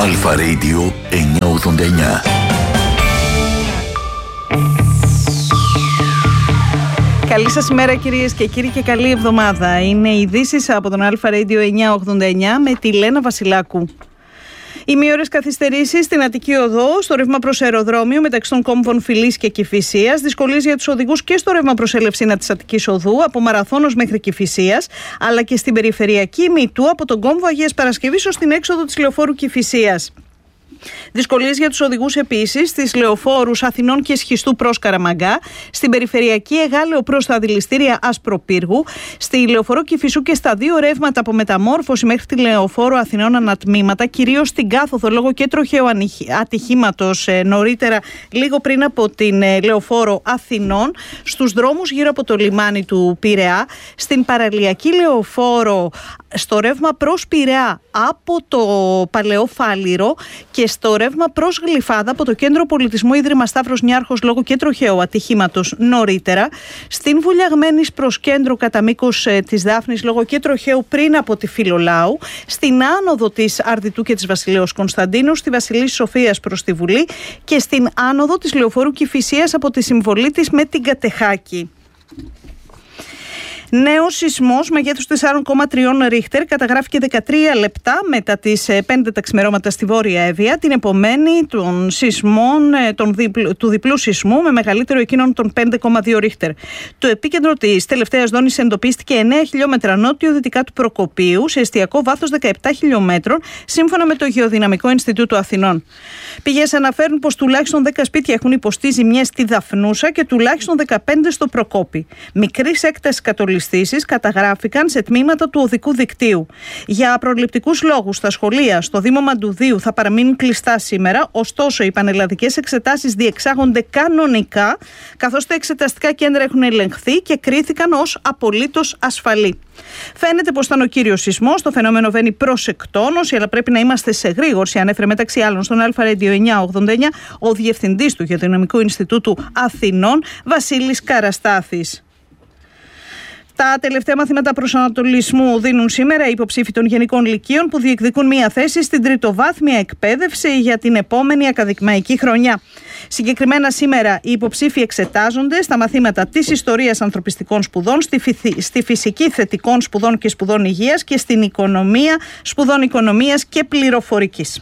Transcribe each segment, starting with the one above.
Αλφα Radio 989. Καλή σας ημέρα κυρίες και κύριοι και καλή εβδομάδα. Είναι οι ειδήσεις από τον Αλφα Radio 989 με τη Λένα Βασιλάκου. Ημιώρες καθυστερήσεις στην Αττική Οδό, στο ρεύμα προς αεροδρόμιο μεταξύ των κόμβων Φιλής και Κηφισίας, δυσκολίες για τους οδηγούς και στο ρεύμα προς Ελευσίνα της Αττικής Οδού, από Μαραθώνος μέχρι Κηφισίας, αλλά και στην περιφερειακή Μητού από τον κόμβο Αγίας Παρασκευής ως την έξοδο της λεωφόρου Κηφισίας. Δυσκολίες για τους οδηγούς επίσης στις λεωφόρους Αθηνών και Σχιστού προς Καραμαγκά, στην περιφερειακή Εγάλεο προς τα αντιληστήρια Ασπροπύργου, στη λεωφόρο Κηφισού και στα δύο ρεύματα από μεταμόρφωση μέχρι τη λεωφόρο Αθηνών ανατμήματα, κυρίως στην κάθοδο λόγω και τροχαίου ατυχήματος νωρίτερα, λίγο πριν από την λεωφόρο Αθηνών, στους δρόμους γύρω από το λιμάνι του Πειραιά, στην παραλιακή λεωφόρο στο ρεύμα προς Πειραιά από το Παλαιό Φάληρο και στο ρεύμα προς Γλυφάδα από το Κέντρο Πολιτισμού Ίδρυμα Σταύρος Νιάρχος λόγω και τροχαίου ατυχήματος νωρίτερα, στην Βουλιαγμένης προς Κέντρο κατά μήκος της Δάφνης λόγω και τροχαίου πριν από τη Φιλολάου, στην άνοδο της Αρδιτού και της Βασιλέως Κωνσταντίνου, στη Βασιλής Σοφίας προς τη Βουλή και στην άνοδο της λεωφόρου Κηφισίας από τη συμβολή της με την Κατεχάκη. Νέος σεισμός μεγέθους 4,3 Ρίχτερ καταγράφηκε 13 λεπτά μετά τις 5 τα ξημερώματα στη Βόρεια Εύβοια, την επομένη των σεισμών του διπλού σεισμού με μεγαλύτερο εκείνον των 5,2 Ρίχτερ. Το επίκεντρο της τελευταίας δόνης εντοπίστηκε 9 χιλιόμετρα νότιο-δυτικά του Προκοπίου σε εστιακό βάθος 17 χιλιόμετρων, σύμφωνα με το Γεωδυναμικό Ινστιτούτο Αθηνών. Πηγές αναφέρουν πως τουλάχιστον 10 σπίτια έχουν υποστεί ζημιές στη Δαφνούσα και τουλάχιστον 15 στο Προκόπη. Μικρής έκτασης κατολιστήσεις καταγράφηκαν σε τμήματα του οδικού δικτύου. Για προληπτικούς λόγους, τα σχολεία στο Δήμο Μαντουδίου θα παραμείνουν κλειστά σήμερα, ωστόσο οι πανελλαδικές εξετάσεις διεξάγονται κανονικά, καθώς τα εξεταστικά κέντρα έχουν ελεγχθεί και κρίθηκαν ως απολύτως ασφαλή. Φαίνεται πως ήταν ο κύριος σεισμός, το φαινόμενο βαίνει προς εκτόνωση, αλλά πρέπει να είμαστε σε γρήγορση, ανέφερε μεταξύ άλλων στον Αλφα Radio 989 ο Διευθυντής του Γεωδυναμικού Ινστιτούτου Αθηνών, Βασίλης Καραστάθης. Τα τελευταία μαθήματα προσανατολισμού δίνουν σήμερα οι υποψήφοι των Γενικών Λυκείων που διεκδικούν μία θέση στην τριτοβάθμια εκπαίδευση για την επόμενη ακαδημαϊκή χρονιά. Συγκεκριμένα σήμερα οι υποψήφοι εξετάζονται στα μαθήματα της Ιστορίας Ανθρωπιστικών Σπουδών, στη Φυσική Θετικών Σπουδών και Σπουδών Υγείας και στην Οικονομία Σπουδών Οικονομίας και Πληροφορικής.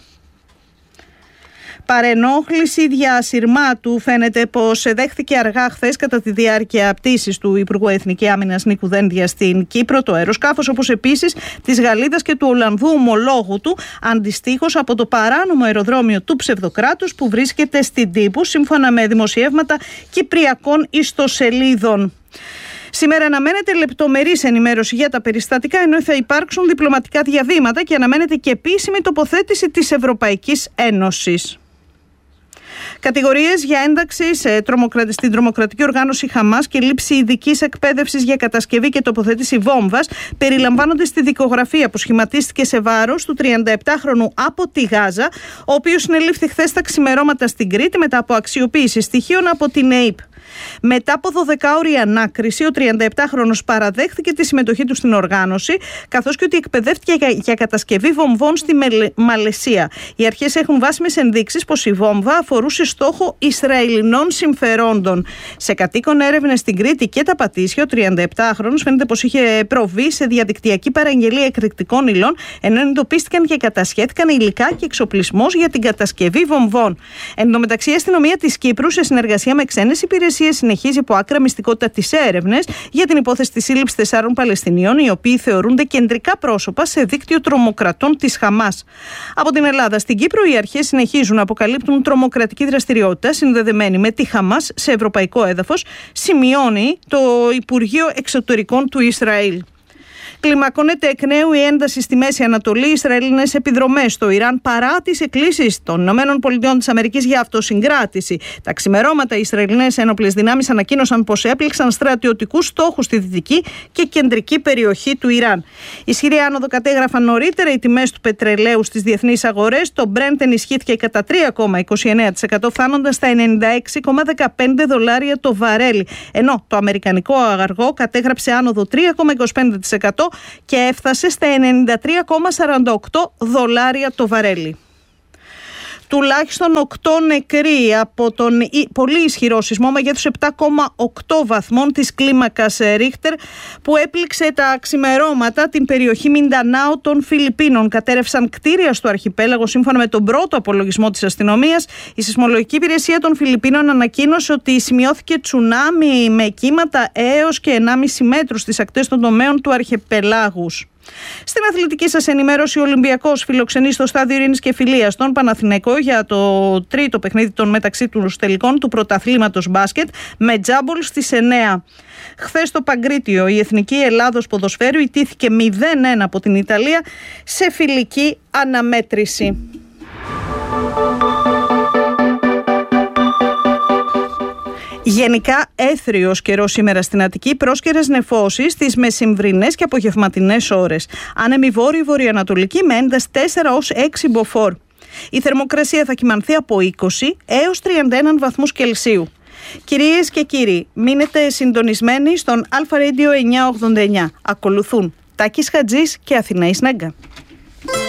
Παρενόχληση διασυρμάτου φαίνεται πως δέχθηκε αργά χθες κατά τη διάρκεια πτήσης του Υπουργού Εθνική Άμυνας Νίκου Δένδια στην Κύπρο το αεροσκάφος, όπως επίσης της Γαλλίδας και του Ολλανδού ομολόγου του, αντιστοίχως από το παράνομο αεροδρόμιο του ψευδοκράτους που βρίσκεται στην Τύπου, σύμφωνα με δημοσιεύματα κυπριακών ιστοσελίδων. Σήμερα αναμένεται λεπτομερής ενημέρωση για τα περιστατικά, ενώ θα υπάρξουν διπλωματικά διαβήματα και αναμένεται και επίσημη τοποθέτηση της Ευρωπαϊκής Ένωσης. Κατηγορίες για ένταξη στην τρομοκρατική οργάνωση Χαμάς και λήψη ειδικής εκπαίδευσης για κατασκευή και τοποθέτηση βόμβας περιλαμβάνονται στη δικογραφία που σχηματίστηκε σε βάρος του 37χρονου από τη Γάζα, ο οποίος συνελήφθη χθες τα ξημερώματα στην Κρήτη μετά από αξιοποίηση στοιχείων από την ΕΕΠ. Μετά από 12ωρη ανάκριση, ο 37χρονος παραδέχθηκε τη συμμετοχή του στην οργάνωση, καθώς και ότι εκπαιδεύτηκε για κατασκευή βομβών στη Μαλαισία. Οι αρχές έχουν βάσιμες ενδείξεις πως η βόμβα αφορούσε στόχο Ισραηλινών συμφερόντων. Σε κατοίκον έρευνες στην Κρήτη και τα Πατήσια, ο 37χρονος φαίνεται πως είχε προβεί σε διαδικτυακή παραγγελία εκρηκτικών υλών, ενώ εντοπίστηκαν και κατασχέθηκαν υλικά και εξοπλισμός για την κατασκευή βομβών. Εν τω μεταξύ, η αστυνομία της Κύπρου, σε συνεργασία με ξένες υπηρεσίες, συνεχίζει υπό άκρα μυστικότητα τις έρευνες για την υπόθεση της σύλληψης 4 Παλαιστινίων, οι οποίοι θεωρούνται κεντρικά πρόσωπα σε δίκτυο τρομοκρατών της Χαμάς. Από την Ελλάδα στην Κύπρο, οι αρχές συνεχίζουν να αποκαλύπτουν τρομοκρατική δραστηριότητα συνδεδεμένη με τη Χαμάς σε ευρωπαϊκό έδαφος, σημειώνει το Υπουργείο Εξωτερικών του Ισραήλ. Κλιμακώνεται εκ νέου η ένταση στη Μέση Ανατολή, οι Ισραηλινές επιδρομές στο Ιράν παρά τις εκκλήσεις των ΗΠΑ για αυτοσυγκράτηση. Τα ξημερώματα, οι Ισραηλινές ένοπλες δυνάμεις ανακοίνωσαν πως έπληξαν στρατιωτικούς στόχους στη δυτική και κεντρική περιοχή του Ιράν. Ισχυρή άνοδο κατέγραφαν νωρίτερα οι τιμές του πετρελαίου στις διεθνείς αγορές. Το Brent ενισχύθηκε κατά 3,29%, φτάνοντας στα $96,15 το βαρέλι. Ενώ το αμερικανικό αγαργό κατέγραψε άνοδο 3,25% και έφτασε στα $93,48 το βαρέλι. Τουλάχιστον 8 νεκροί από τον πολύ ισχυρό σεισμό μεγέθους 7,8 βαθμών της κλίμακας Ρίχτερ που έπληξε τα ξημερώματα την περιοχή Μιντανάου των Φιλιππίνων. Κατέρευσαν κτίρια στο αρχιπέλαγο σύμφωνα με τον πρώτο απολογισμό της αστυνομίας. Η Σεισμολογική Υπηρεσία των Φιλιππίνων ανακοίνωσε ότι σημειώθηκε τσουνάμι με κύματα έως και 1,5 μέτρου στις ακτές των τομέων του αρχιπελάγους. Στην αθλητική σας ενημέρωση, ο Ολυμπιακός φιλοξενεί στο Στάδιο Ειρήνης και Φιλίας τον Παναθηναϊκό για το τρίτο παιχνίδι των μεταξύ τους τελικών του πρωταθλήματος μπάσκετ με τζάμπολ στις 9. Χθες στο Παγκρίτιο η Εθνική Ελλάδος Ποδοσφαίρου ιτήθηκε 0-1 από την Ιταλία σε φιλική αναμέτρηση. Γενικά έθριος καιρός σήμερα στην Αττική, πρόσκαιρες νεφώσεις στις μεσημβρινές και απογευματινές ώρες. Άνεμη βόρειο-βορειοανατολική με ένταση 4 ως 6 μποφόρ. Η θερμοκρασία θα κυμανθεί από 20 έως 31 βαθμούς Κελσίου. Κυρίες και κύριοι, μείνετε συντονισμένοι στον Αλφα Radio 989. Ακολουθούν Τάκης Χατζής και Αθηναής Νάγκα.